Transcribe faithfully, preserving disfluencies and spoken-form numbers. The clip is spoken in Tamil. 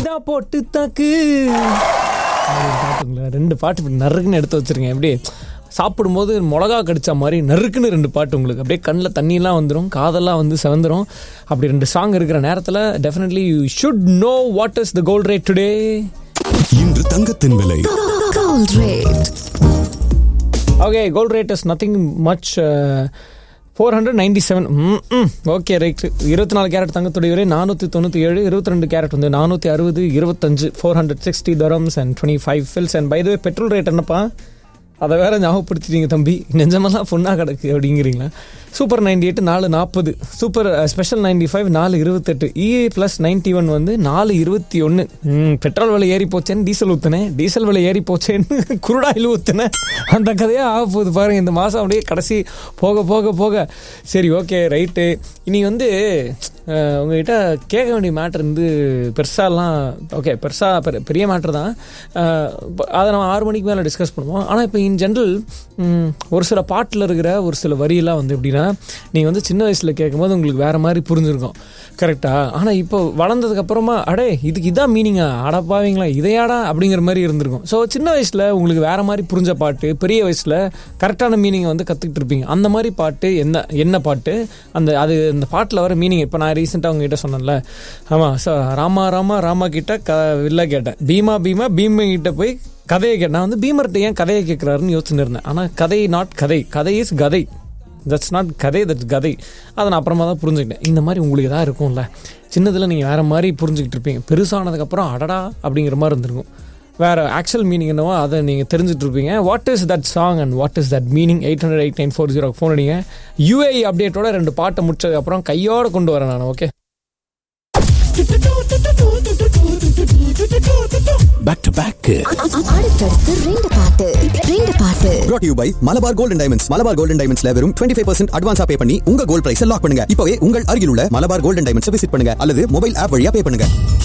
கஞ்சா போட்டு தாக்கு பாட்டுங்களா, ரெண்டு பாட்டு இப்படி நறுக்குன்னு எடுத்து வச்சிருக்கேன். எப்படி சாப்பிடும்போது மிளகா கடிச்ச மாதிரி நறுக்குன்னு ரெண்டு பாட்டு உங்களுக்கு அப்படியே கண்ணில் தண்ணியெல்லாம் வந்துடும், காதெல்லாம் வந்து செவந்துடும். அப்படி ரெண்டு சாங் இருக்கிற நேரத்தில் definitely you should know what is the gold rate today. இன்று தங்கத்தின் விலை gold rate. Okay, gold rate is nothing much, four hundred ninety seven. Okay right. இருபத்தி நாலு கேரட் தங்கத்துடைய விலை நானூற்றி தொண்ணூற்றி ஏழு. இருபத்தி ரெண்டு கேரட் வந்து நானூற்றி அறுபது. இருபத்தஞ்சு four hundred sixty தரம்ஸ் and twenty five fils. And by the way petrol rate என்னப்பா, அதை வேற ஞாபகப்படுத்திட்டீங்க தம்பி, நெஞ்சமெல்லாம் பொண்ணாக கிடக்கு அப்படிங்கிறீங்களா? சூப்பர் நைன்டி எயிட் நாலு நாற்பது, சூப்பர் ஸ்பெஷல் நைன்டி ஃபைவ் நாலு இருபத்தெட்டு, இஏ ப்ளஸ் நைன்டி ஒன் வந்து நாலு இருபத்தி ஒன்று. பெட்ரோல் விலை ஏறி போச்சேன்னு டீசல் ஊற்றுனேன், டீசல் விலை ஏறி போச்சேன்னு குருடாயில் ஊற்றுனேன். அந்த கதையாக ஆக போகுது பாருங்கள் இந்த மாதம் அப்படியே கடைசி போக போக போக. சரி ஓகே ரைட்டு. இனி வந்து உங்கள்கிட்ட கேட்க வேண்டிய மேட்ரு வந்து பெருசாலாம், ஓகே பெருசாக பெரிய மேட்ரு தான், அதை நம்ம ஆறு மணிக்கு மேலே டிஸ்கஸ் பண்ணுவோம். ஆனால் இப்போ இன் ஜென்ரல் ஒரு சில பாட்டில் இருக்கிற ஒரு சில வரியெல்லாம் வந்து எப்படின்னா, நீங்கள் வந்து சின்ன வயசில் கேட்கும்போது உங்களுக்கு வேறு மாதிரி புரிஞ்சிருக்கும், கரெக்டாக? ஆனால் இப்போ வளர்ந்ததுக்கப்புறமா அடே இதுக்கு இதான் மீனிங்கா, அடப்பாவீங்களா இதையாடா அப்படிங்கிற மாதிரி இருந்திருக்கும். ஸோ சின்ன வயசில் உங்களுக்கு வேறு மாதிரி புரிஞ்ச பாட்டு பெரிய வயசில் கரெக்டான மீனிங்கை வந்து கற்றுக்கிட்டு இருப்பீங்க. அந்த மாதிரி பாட்டு என்ன என்ன பாட்டு, அந்த அது அந்த பாட்டில் வர மீனிங். இப்போ நான் ரீசெண்டாக உங்ககிட்ட சொன்னேன்ல, ஆமாம் சார், ராமா ராமா ராமா கிட்ட க வில்ல கேட்டேன், பீமா பீமா பீமா கிட்ட போய் கதையை கேட்டேன். நான் வந்து பீமர்கிட்ட ஏன் கதையை கேட்குறாருன்னு யோசிச்சுன்னு இருந்தேன். ஆனால் கதை நாட் கதை, கதை இஸ் கதை, தட்ஸ் நாட் கதை, தட்ஸ் கதை. அதை நான் அப்புறமா தான் புரிஞ்சுக்கிட்டேன். இந்த மாதிரி உங்களுக்கு தான் இருக்கும்ல, சின்னதில் நீங்கள் வேறு மாதிரி புரிஞ்சுக்கிட்டு இருப்பீங்க, பெருசானதுக்கப்புறம் அடடா அப்படிங்கிற மாதிரி இருந்திருக்கும். வேறு ஆக்சுவல் மீனிங் என்னவோ அதை நீங்கள் தெரிஞ்சுட்டு இருப்பீங்க. What is that song and what is that meaning? Eight hundred eight nine four zero phone அடிங்க. யூஏஇ அப்டேட்டோட ரெண்டு பாட்டை முடிச்சதுக்கப்புறம் கையோடு கொண்டு வரேன் நான். Okay, back to back. அடுத்தடுத்து ரெண்டு பாட்டு ரெண்டு பாட்டு brought to you by Malabar golden diamonds. Malabar golden டைமண்ட்ஸ்ல வெறும் இருபத்தி ஐந்து பர்சன்ட் அட்வான்ஸா பே பண்ணி உங்க கோல்ட் பிரைஸ் லாக் பண்ணுங்க. இப்பவே உங்கள் அருகில் உள்ள மலபார் கோல்டன் டைமண்ட்ஸ் விசிட் பண்ணுங்க அல்லது மொபைல் ஆப் வழியா பே பண்ணுங்க.